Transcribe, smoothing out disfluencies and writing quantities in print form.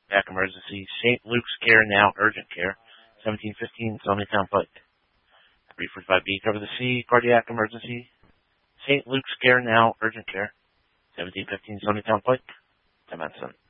cardiac emergency. St. Luke's Care Now Urgent Care, 1715 Stonytown Pike. 345B, cover the C, cardiac emergency. St. Luke's Care Now Urgent Care, 1715 Stonytown Pike. 10 minutes.